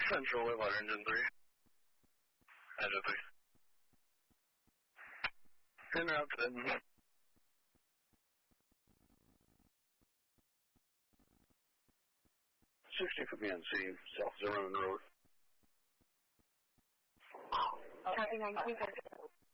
Central Waywater Engine 3. Engine 3. Interrupted. 60 for BNC, South Zimmerman Road. Copy 19.